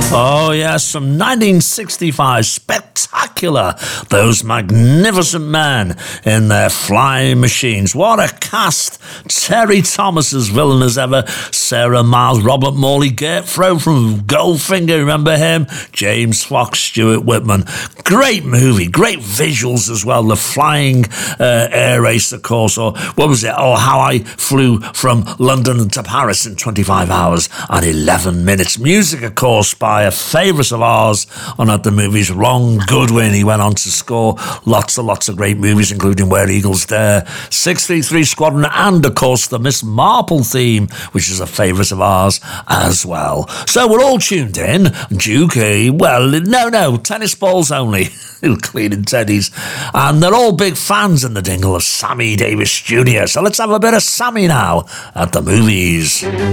Oh, yes, from 1965. Spectacular. Those magnificent men in their flying machines. What a cast. Terry Thomas as villain as ever. Sarah Miles, Robert Morley, Gert Froh from Goldfinger, remember him? James Fox, Stuart Whitman. Great movie, great visuals as well. The flying air race, of course, or what was it? Oh, how I flew from London to Paris in 25 hours and 11 minutes. Music, of course, by a favourite of ours on At the Movies, Ron Goodwin. He went on to score lots of great movies, including Where Eagles Dare, 633 Squadron, and, of course, the Miss Marple theme, which is a favourite of ours as well. So we're all tuned in. Duke, no, tennis balls only. Cleaning teddies. And they're all big fans in the dingle of Sammy Davis Jr. So let's have a bit of Sammy now at the movies.